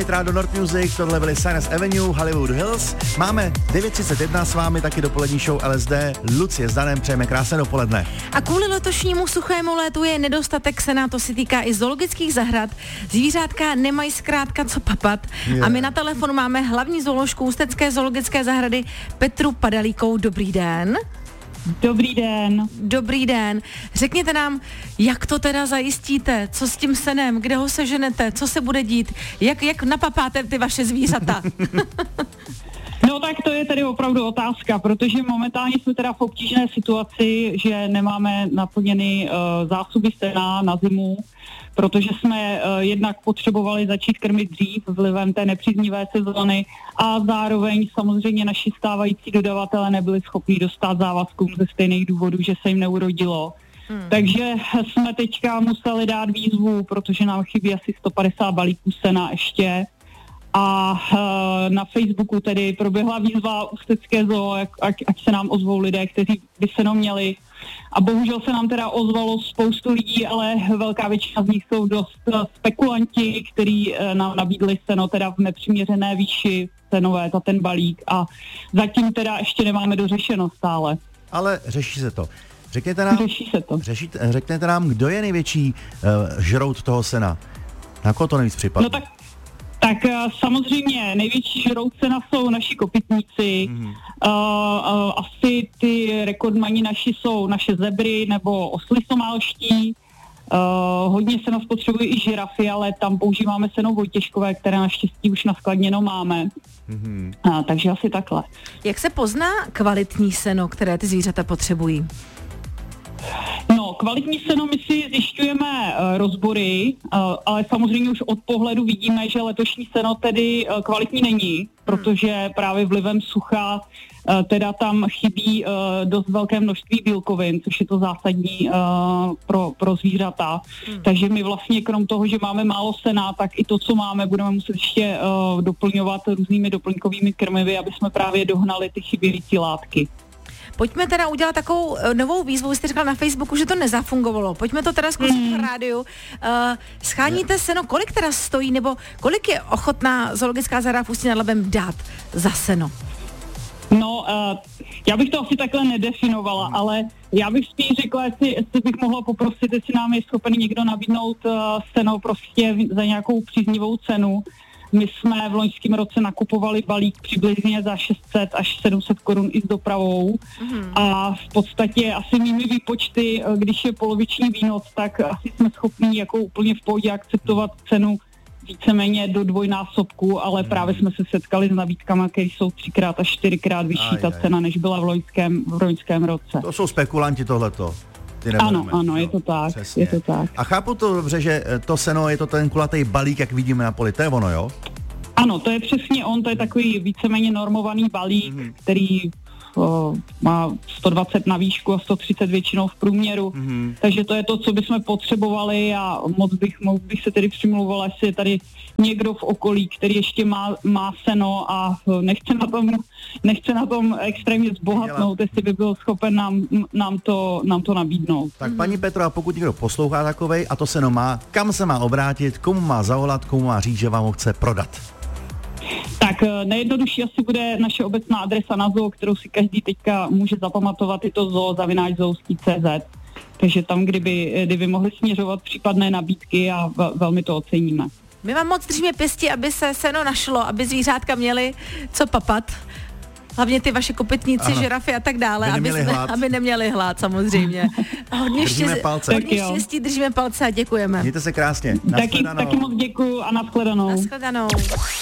Rádo North Music, tohle byly Sinus Avenue, Hollywood Hills. Máme 9:31 s vámi, taky dopolední show LSD. Lucie s Danem, přejeme krásné dopoledne. A kvůli letošnímu suchému létu je nedostatek sena, to se týká i zoologických zahrad. Zvířátka nemají zkrátka co papat. A my na telefonu máme hlavní zooložku Ústecké zoologické zahrady Petru Padalíkovou. Dobrý den. Dobrý den. Dobrý den. Řekněte nám, jak to teda zajistíte? Co s tím senem? Kde ho seženete? Co se bude dít? Jak napapáte ty vaše zvířata? No tak to je tedy opravdu otázka, protože momentálně jsme teda v obtížné situaci, že nemáme naplněny zásoby sena na zimu, protože jsme jednak potřebovali začít krmit dřív vlivem té nepříznivé sezóny a zároveň samozřejmě naši stávající dodavatelé nebyli schopni dostat závazkům ze stejných důvodů, že se jim neurodilo. Takže jsme teďka museli dát výzvu, protože nám chybí asi 150 balíků sena ještě. A na Facebooku tedy proběhla výzva Ústecké zoo, ať se nám ozvou lidé, kteří by seno měli. A bohužel se nám teda ozvalo spoustu lidí, ale velká většina z nich jsou dost spekulanti, kteří nám nabídli seno teda v nepřiměřené výši cenové za ten balík a zatím teda ještě nemáme dořešeno stále. Ale řeší se to. Řekněte nám, kdo je největší žrout toho sena? Na koho to nejvíc připadne? No tak samozřejmě největší žrout sena jsou naši kopytníci. Asi ty rekordmani naši jsou naše zebry nebo osly somálští. Hodně sena spotřebují i žirafy, ale tam používáme seno vojtěžkové, které naštěstí už naskladněno máme. Takže asi takhle. Jak se pozná kvalitní seno, které ty zvířata potřebují? No, kvalitní seno my si zjišťujeme rozbory, ale samozřejmě už od pohledu vidíme, že letošní seno tedy kvalitní není, protože právě vlivem sucha teda tam chybí dost velké množství bílkovin, což je to zásadní pro zvířata. Takže my vlastně krom toho, že máme málo sena, tak i to, co máme, budeme muset ještě doplňovat různými doplňkovými krmivy, aby jsme právě dohnali ty chybějící látky. Pojďme teda udělat takovou novou výzvu, vy jste říkal na Facebooku, že to nezafungovalo. Pojďme to teda zkusit v rádiu. Scháníte seno, kolik teda stojí, nebo kolik je ochotná zoologická zahrada v Ústí nad Labem dát za seno? No, já bych to asi takhle nedefinovala, ale já bych spíš řekla, jestli bych mohla poprosit, jestli nám je schopen někdo nabídnout seno prostě za nějakou příznivou cenu. My jsme v loňském roce nakupovali balík přibližně za 600 až 700 korun i s dopravou a v podstatě asi mými výpočty, když je poloviční výnos, tak asi jsme schopni jako úplně v pohodě akceptovat cenu víceméně do dvojnásobku, ale právě jsme se setkali s nabídkami, které jsou 3x až 4x vyšší ta cena, než byla v loňském roce. To jsou spekulanti tohleto. Ano, je to tak. Přesně. Je to tak. A chápu to dobře, že to seno je to ten kulatý balík, jak vidíme na poli, to je ono, jo? Ano, to je přesně on, to je takový víceméně normovaný balík, který má 120 na výšku a 130 většinou v průměru, takže to je to, co bychom potřebovali a moc bych se tedy přimlouvala, jestli je tady někdo v okolí, který ještě má seno a nechce na tom extrémně zbohatnout, jestli by byl schopen nám to nabídnout. Tak paní Petro, a pokud někdo poslouchá takovej a to seno má, kam se má obrátit, komu má zavolat, komu má říct, že vám ho chce prodat? Tak nejjednodušší asi bude naše obecná adresa na zoo, kterou si každý teďka může zapamatovat, je to zoo@zoologická.cz. Takže tam, kdyby mohli směřovat případné nabídky a velmi to oceníme. My vám moc držíme pěsti, aby se seno našlo, aby zvířátka měly co papat. Hlavně ty vaše kopytníci, žirafy a tak dále, aby neměli hlad samozřejmě. Hodně štěstí, držíme palce a děkujeme. Mějte se krásně. Taky moc děkuju a nashledanou.